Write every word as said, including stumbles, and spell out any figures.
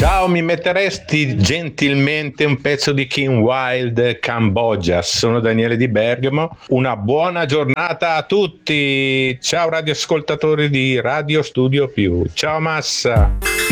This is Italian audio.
Ciao, mi metteresti gentilmente un pezzo di Kim Wilde, Cambogia? Sono Daniele di Bergamo. Una buona giornata a tutti. Ciao radioascoltatori di Radio Studio Più. Ciao Massa.